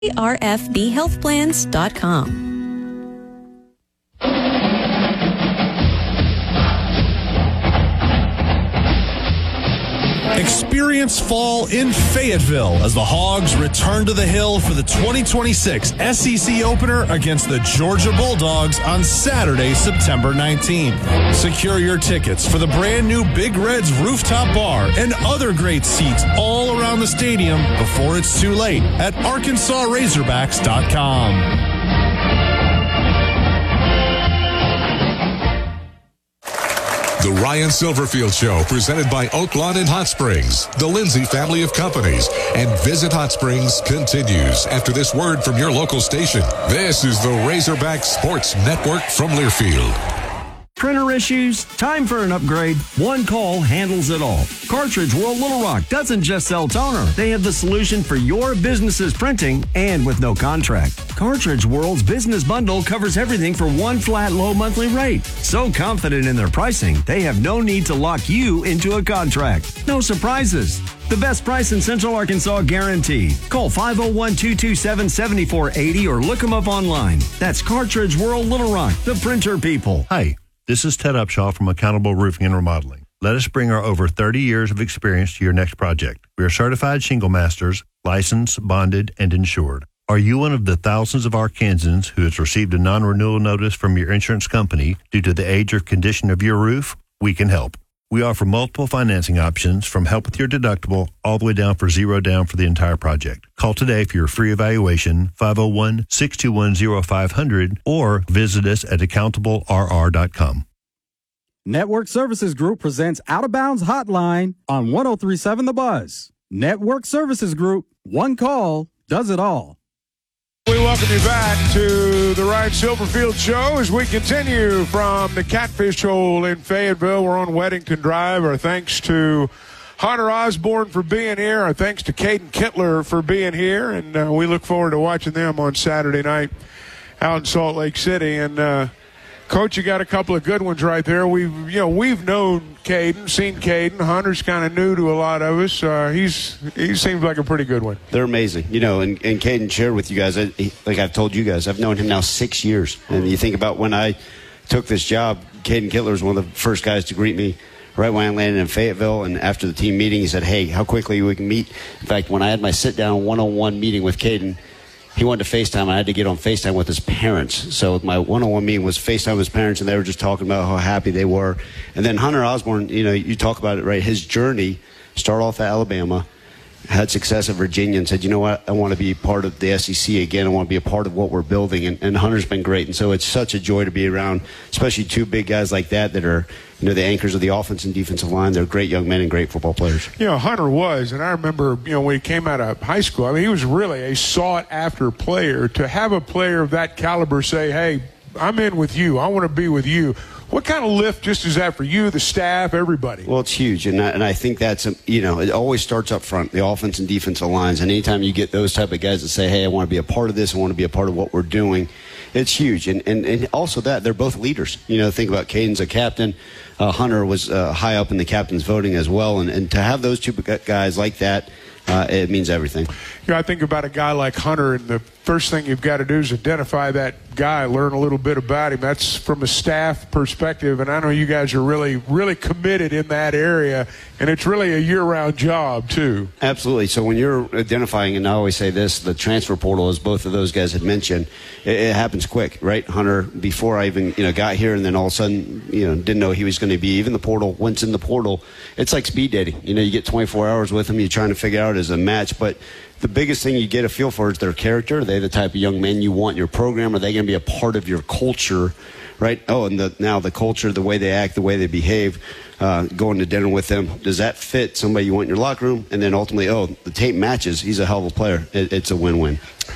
rfbhealthplans.com. Experience fall in Fayetteville as the Hogs return to the Hill for the 2026 SEC opener against the Georgia Bulldogs on Saturday, September 19th. Secure your tickets for the brand new Big Red's rooftop bar and other great seats all around the stadium before it's too late at ArkansasRazorbacks.com. The Ryan Silverfield Show, presented by Oaklawn and Hot Springs, the Lindsay family of companies, and Visit Hot Springs continues after this word from your local station. This is the Razorback Sports Network from Learfield. Printer issues? Time for an upgrade. One call handles it all. Cartridge World Little Rock doesn't just sell toner. They have the solution for your business's printing and with no contract. Cartridge World's business bundle covers everything for one flat low monthly rate. So confident in their pricing, they have no need to lock you into a contract. No surprises. The best price in Central Arkansas guaranteed. Call 501-227-7480 or look them up online. That's Cartridge World Little Rock, the printer people. Hi, this is Ted Upshaw from Accountable Roofing and Remodeling. Let us bring our over 30 years of experience to your next project. We are certified shingle masters, licensed, bonded, and insured. Are you one of the thousands of Arkansans who has received a non-renewal notice from your insurance company due to the age or condition of your roof? We can help. We offer multiple financing options from help with your deductible all the way down for zero down for the entire project. Call today for your free evaluation, 501-621-0500, or visit us at accountablerr.com. Network Services Group presents Out of Bounds Hotline on 103.7 The Buzz. Network Services Group, one call does it all. We welcome you back to the Ryan Silverfield Show as we continue from the Catfish Hole in Fayetteville. We're on Weddington Drive. Our thanks to Hunter Osborne for being here. Our thanks to Caden Kittler for being here. And we look forward to watching them on Saturday night out in Salt Lake City. And, Coach, you got a couple of good ones right there. We've known Caden, seen Caden. Hunter's kind of new to a lot of us. He seems like a pretty good one. They're amazing, and Caden shared with you guys. Like I've told you guys, I've known him now 6 years. And you think about when I took this job, Caden Kittler was one of the first guys to greet me right when I landed in Fayetteville. And after the team meeting, he said, "Hey, how quickly we can meet." In fact, when I had my sit-down one-on-one meeting with Caden, he wanted to FaceTime. I had to get on FaceTime with his parents. So my one-on-one meeting was FaceTime with his parents, and they were just talking about how happy they were. And then Hunter Osborne, you talk about it, right? His journey, started off at Alabama, had success at Virginia, and said, you know what, I want to be part of the SEC again. I want to be a part of what we're building. And Hunter's been great. And so it's such a joy to be around, especially two big guys like that are, the anchors of the offense and defensive line. They're great young men and great football players. Hunter was, and I remember, when he came out of high school, he was really a sought-after player. To have a player of that caliber say, hey, I'm in with you, I want to be with you. What kind of lift just is that for you, the staff, everybody? Well, it's huge, and I think that's, it always starts up front, the offense and defensive lines. And anytime you get those type of guys that say, hey, I want to be a part of this, I want to be a part of what we're doing, it's huge. And also that, they're both leaders. Think about Caden's a captain. Hunter was high up in the captain's voting as well. And to have those two guys like that, it means everything. I think about a guy like Hunter, and the first thing you've got to do is identify that guy, learn a little bit about him. That's from a staff perspective, and I know you guys are really, really committed in that area, and it's really a year-round job, too. Absolutely. So when you're identifying, and I always say this, the transfer portal, as both of those guys had mentioned, it happens quick, right? Hunter, before I even, got here, and then all of a sudden, didn't know he was going to be even the portal. Once in the portal, it's like speed dating. You get 24 hours with him, you're trying to figure out as a match, but the biggest thing you get a feel for is their character. Are they the type of young men you want in your program? Are they going to be a part of your culture, right? Oh, and now the culture, the way they act, the way they behave, going to dinner with them, does that fit somebody you want in your locker room? And then ultimately, the tape matches. He's a hell of a player. It's a win-win.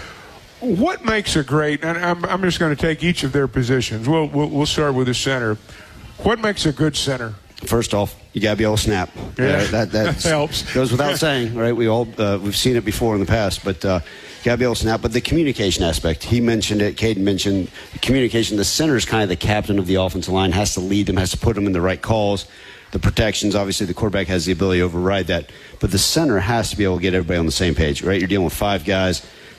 What makes a great, and I'm just going to take each of their positions. We'll start with the center. What makes a good center? First off, you got to be able to snap. Yeah, that helps. Goes without saying, right? We've seen it before in the past, but you got to be able to snap. But the communication aspect, he mentioned it. Caden mentioned communication. The center is kind of the captain of the offensive line, has to lead them, has to put them in the right calls. The protections, obviously, the quarterback has the ability to override that. But the center has to be able to get everybody on the same page, right? You're dealing with five guys.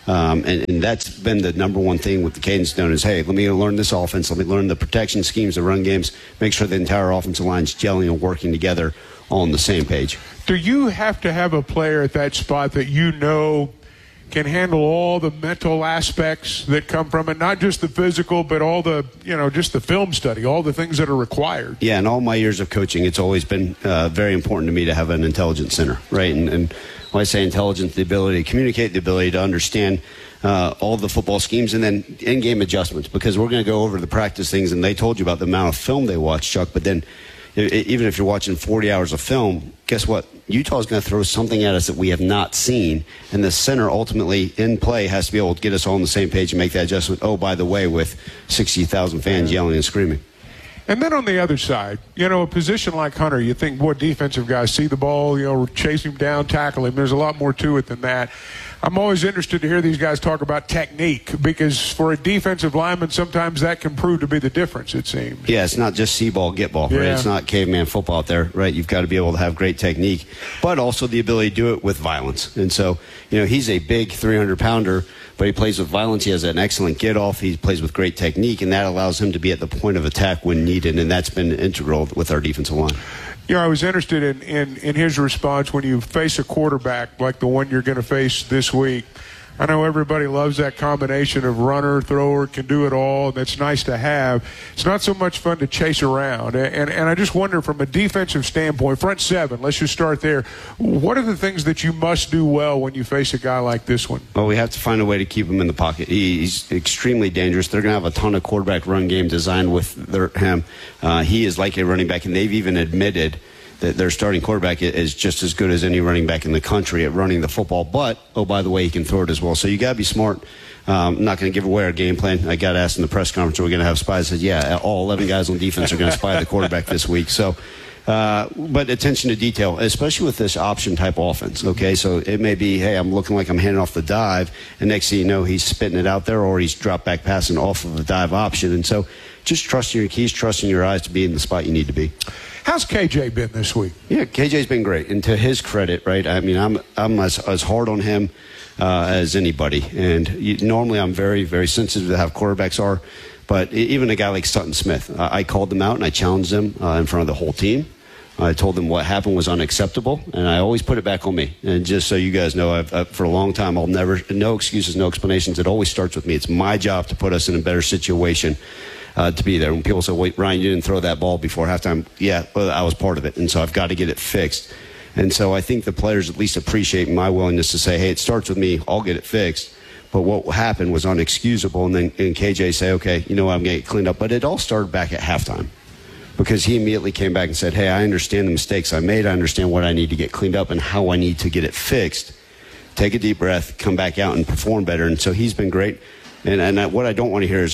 And that's been the number one thing with the Caden Stone is, hey, let me learn this offense. Let me learn the protection schemes, the run games, make sure the entire offensive line's gelling and working together all on the same page. Do you have to have a player at that spot that you know can handle all the mental aspects that come from it, not just the physical, but all the, just the film study, all the things that are required? Yeah, in all my years of coaching, it's always been very important to me to have an intelligent center, right? And when I say intelligence, the ability to communicate, the ability to understand all the football schemes, and then in-game adjustments, because we're going to go over the practice things, and they told you about the amount of film they watch, Chuck, but then even if you're watching 40 hours of film, guess what? Utah is going to throw something at us that we have not seen, and the center ultimately in play has to be able to get us all on the same page and make that adjustment. Oh, by the way, with 60,000 fans yelling and screaming. And then on the other side, a position like Hunter, you think, boy, defensive guys see the ball, chase him down, tackle him. There's a lot more to it than that. I'm always interested to hear these guys talk about technique, because for a defensive lineman, sometimes that can prove to be the difference, it seems. Yeah, it's not just see ball, get ball, right? It's not caveman football out there, right? You've got to be able to have great technique, but also the ability to do it with violence. And so, he's a big 300-pounder, but he plays with violence. He has an excellent get-off. He plays with great technique, and that allows him to be at the point of attack when needed, and that's been integral with our defensive line. I was interested in his response when you face a quarterback like the one you're going to face this week. I know everybody loves that combination of runner, thrower, can do it all, and that's nice to have. It's not so much fun to chase around. And I just wonder, from a defensive standpoint, front seven, let's just start there. What are the things that you must do well when you face a guy like this one? Well, we have to find a way to keep him in the pocket. He's extremely dangerous. They're going to have a ton of quarterback run game designed with him. He is like a running back, and they've even admitted that their starting quarterback is just as good as any running back in the country at running the football. But, oh, by the way, he can throw it as well. So you got to be smart. I'm not going to give away our game plan. I got asked in the press conference, are we going to have spies? I said, yeah, all 11 guys on defense are going to spy the quarterback this week. So, but attention to detail, especially with this option type offense. Okay, so it may be, hey, I'm looking like I'm handing off the dive, and next thing you know, he's spitting it out there, or he's drop back passing off of the dive option. And so just trusting your keys, trusting your eyes to be in the spot you need to be. How's KJ been this week? Yeah, KJ's been great. And to his credit, right, I mean, I'm as hard on him as anybody. And normally I'm very, very sensitive to how quarterbacks are. But even a guy like Sutton Smith, I called him out and I challenged him in front of the whole team. I told them what happened was unacceptable, and I always put it back on me. And just so you guys know, for a long time, no excuses, no explanations. It always starts with me. It's my job to put us in a better situation to be there. When people say, wait, Ryan, you didn't throw that ball before halftime. Yeah, well, I was part of it, and so I've got to get it fixed. And so I think the players at least appreciate my willingness to say, hey, it starts with me. I'll get it fixed. But what happened was unexcusable, and then KJ say, okay, I'm going to get it cleaned up. But it all started back at halftime, because he immediately came back and said, hey, I understand the mistakes I made. I understand what I need to get cleaned up and how I need to get it fixed. Take a deep breath, come back out and perform better. And so he's been great. And what I don't want to hear is,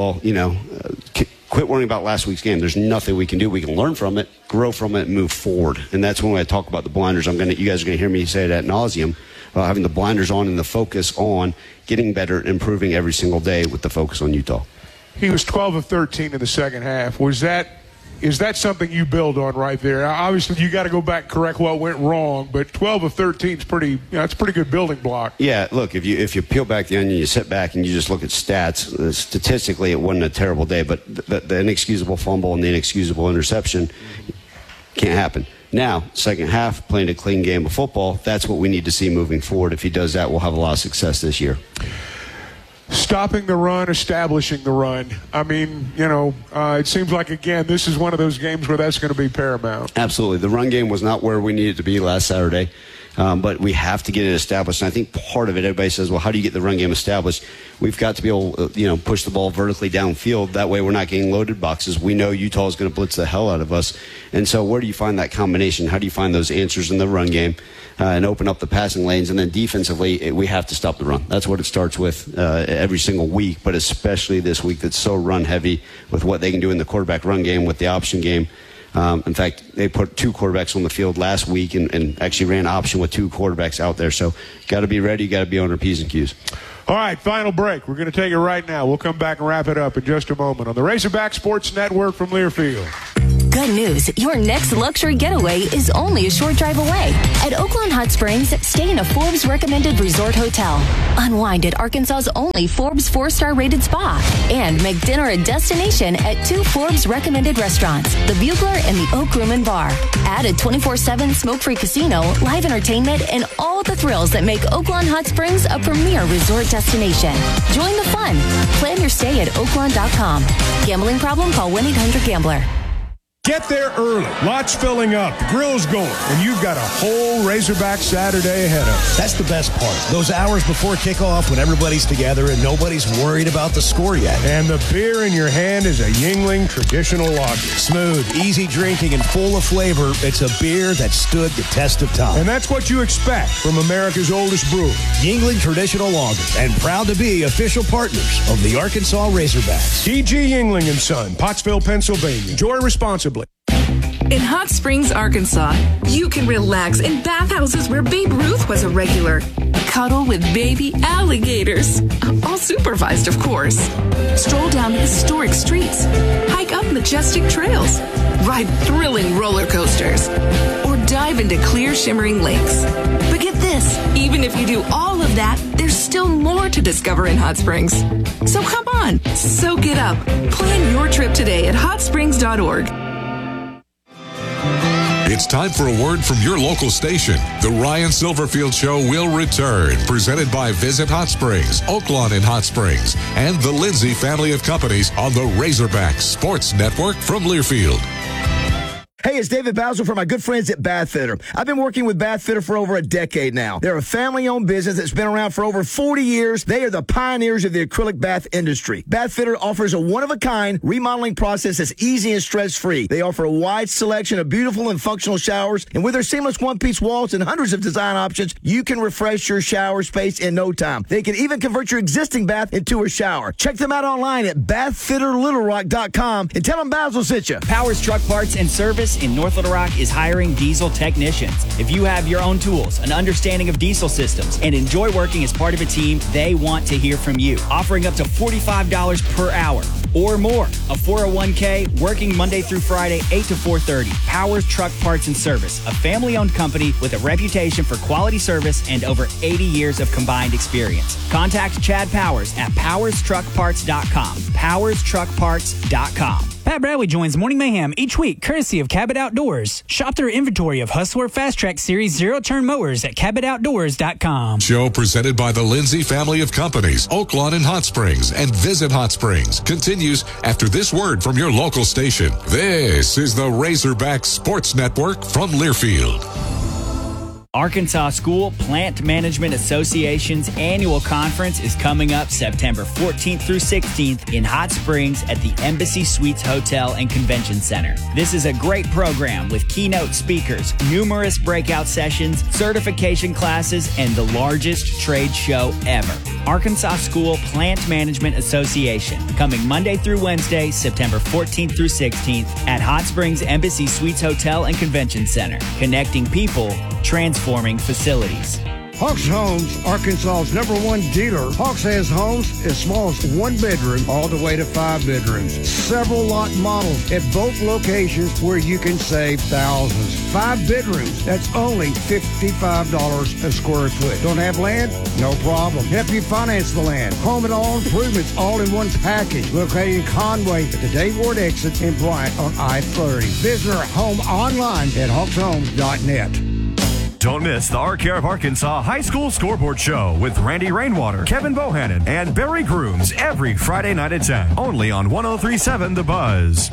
quit worrying about last week's game. There's nothing we can do. We can learn from it, grow from it, and move forward. And that's when I talk about the blinders. You guys are going to hear me say it ad nauseum, having the blinders on and the focus on getting better and improving every single day with the focus on Utah. He was 12 of 13 in the second half. Is that something you build on right there? Obviously, you got to go back and correct what went wrong, but 12 of 13 is it's a pretty good building block. Yeah, look, if you peel back the onion, you sit back and you just look at stats, statistically it wasn't a terrible day, but the inexcusable fumble and the inexcusable interception can't happen. Now, second half, playing a clean game of football, that's what we need to see moving forward. If he does that, we'll have a lot of success this year. Stopping the run, establishing the run. I mean, it seems like, again, this is one of those games where that's going to be paramount. Absolutely. The run game was not where we needed to be last Saturday, but we have to get it established. And I think part of it, everybody says, well, how do you get the run game established? We've got to be able to, push the ball vertically downfield. That way we're not getting loaded boxes. We know Utah is going to blitz the hell out of us. And so where do you find that combination? How do you find those answers in the run game? And open up the passing lanes, and then defensively, we have to stop the run. That's what it starts with every single week, but especially this week that's so run-heavy with what they can do in the quarterback run game with the option game. In fact, they put 2 quarterbacks on the field last week and actually ran option with 2 quarterbacks out there. So you got to be ready. You got to be on our P's and Q's. All right, final break. We're going to take it right now. We'll come back and wrap it up in just a moment on the Razorback Sports Network from Learfield. Good news, your next luxury getaway is only a short drive away. At Oaklawn Hot Springs, stay in a Forbes recommended resort hotel. Unwind at Arkansas's only Forbes 4-star rated spa. And make dinner a destination at 2 Forbes recommended restaurants, the Bugler and the Oak Room and Bar. Add a 24/7 smoke-free casino, live entertainment, and all the thrills that make Oaklawn Hot Springs a premier resort destination. Join the fun. Plan your stay at oaklawn.com. Gambling problem? Call 1-800-GAMBLER. Get there early. Lots filling up. The grill's going. And you've got a whole Razorback Saturday ahead of us. That's the best part. Those hours before kickoff when everybody's together and nobody's worried about the score yet. And the beer in your hand is a Yuengling traditional lager. Smooth, easy drinking, and full of flavor. It's a beer that stood the test of time. And that's what you expect from America's oldest brewery. Yuengling Traditional Lager. And proud to be official partners of the Arkansas Razorbacks. T.G. Yuengling & Son, Pottsville, Pennsylvania. Enjoy responsibly. In Hot Springs, Arkansas, you can relax in bathhouses where Babe Ruth was a regular. Cuddle with baby alligators. All supervised, of course. Stroll down historic streets. Hike up majestic trails. Ride thrilling roller coasters. Or dive into clear, shimmering lakes. But get this, even if you do all of that, there's still more to discover in Hot Springs. So come on, soak it up. Plan your trip today at hotsprings.org. It's time for a word from your local station. The Ryan Silverfield Show will return, presented by Visit Hot Springs, Oaklawn in Hot Springs, and the Lindsay family of companies on the Razorback Sports Network from Learfield. Hey, it's David Basil from my good friends at Bath Fitter. I've been working with Bath Fitter for over a decade now. They're a family-owned business that's been around for over 40 years. They are the pioneers of the acrylic bath industry. Bath Fitter offers a one-of-a-kind remodeling process that's easy and stress-free. They offer a wide selection of beautiful and functional showers, and with their seamless one-piece walls and hundreds of design options, you can refresh your shower space in no time. They can even convert your existing bath into a shower. Check them out online at bathfitterlittlerock.com and tell them Basil sent you. Powers Truck Parts and Service in North Little Rock is hiring diesel technicians. If you have your own tools, an understanding of diesel systems, and enjoy working as part of a team, they want to hear from you. Offering up to $45 per hour or more. A 401k, working Monday through Friday, 8 to 4:30. Powers Truck Parts and Service, a family-owned company with a reputation for quality service and over 80 years of combined experience. Contact Chad Powers at powerstruckparts.com. powerstruckparts.com. Pat Bradley joins Morning Mayhem each week, courtesy of Cabot Outdoors. Shop their inventory of Hustler Fast Track Series zero-turn mowers at cabotoutdoors.com. Show presented by the Lindsay family of companies, Oaklawn in Hot Springs, and Visit Hot Springs continues after this word from your local station. This is the Razorback Sports Network from Learfield. Arkansas School Plant Management Association's annual conference is coming up September 14th through 16th in Hot Springs at the Embassy Suites Hotel and Convention Center. This is a great program with keynote speakers, numerous breakout sessions, certification classes, and the largest trade show ever. Arkansas School Plant Management Association, coming Monday through Wednesday, September 14th through 16th at Hot Springs Embassy Suites Hotel and Convention Center, connecting people, transforming facilities. Hawks Homes, Arkansas's #1 dealer. Hawks has homes as small as 1 bedroom all the way to 5 bedrooms. Several lot models at both locations where you can save thousands. 5 bedrooms, that's only $55 a square foot. Don't have land? No problem. Help you finance the land. Home and all improvements all in one package. Located in Conway at the Dave Ward exit in Bryant on I-30. Visit our home online at hawkshomes.net. Don't miss the R-Care of Arkansas High School Scoreboard Show with Randy Rainwater, Kevin Bohannon, and Barry Grooms every Friday night at 10. Only on 103.7 The Buzz.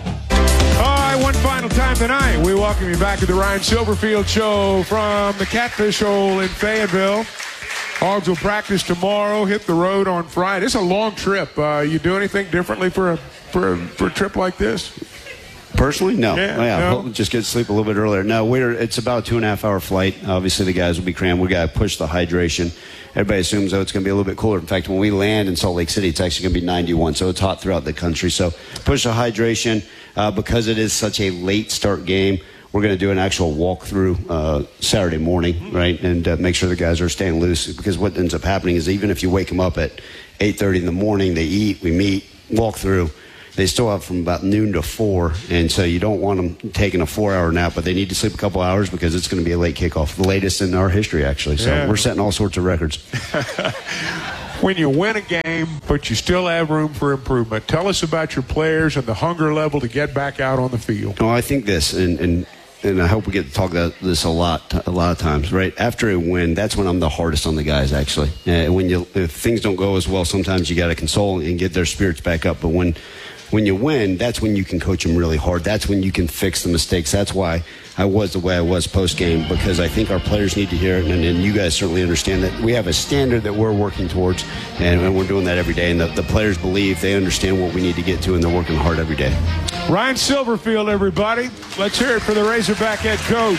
All right, one final time tonight, we welcome you back to the Ryan Silverfield Show from the Catfish Hole in Fayetteville. Hogs will practice tomorrow, hit the road on Friday. It's a long trip. You do anything differently for a trip like this? Personally, no. No. We'll just get to sleep a little bit earlier. No, it's about a 2.5-hour flight. Obviously, the guys will be crammed. We got to push the hydration. Everybody assumes, it's going to be a little bit cooler. In fact, when we land in Salt Lake City, it's actually going to be 91, so it's hot throughout the country. So push the hydration. Because it is such a late start game, we're going to do an actual walkthrough Saturday morning, right, and make sure the guys are staying loose. Because what ends up happening is even if you wake them up at 8:30 in the morning, they eat, we meet, walk through, they still have from about noon to 4, and so you don't want them taking a 4-hour nap, but they need to sleep a couple hours because it's going to be a late kickoff, the latest in our history, actually. So we're setting all sorts of records. When you win a game, but you still have room for improvement, tell us about your players and the hunger level to get back out on the field. Well, I think this, and I hope we get to talk about this a lot of times, right? After a win, that's when I'm the hardest on the guys, actually. If things don't go as well, sometimes you got to console and get their spirits back up. But when you win, that's when you can coach them really hard. That's when you can fix the mistakes. That's why I was the way I was post-game, because I think our players need to hear it, and you guys certainly understand that we have a standard that we're working towards, and we're doing that every day. And the players believe they understand what we need to get to, and they're working hard every day. Ryan Silverfield, everybody. Let's hear it for the Razorback head coach.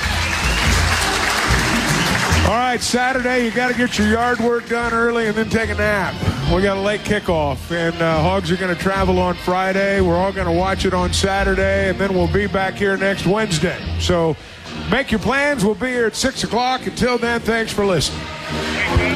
All right, Saturday, you got to get your yard work done early and then take a nap. We got a late kickoff, and Hogs are going to travel on Friday. We're all going to watch it on Saturday, and then we'll be back here next Wednesday. So make your plans. We'll be here at 6 o'clock. Until then, thanks for listening.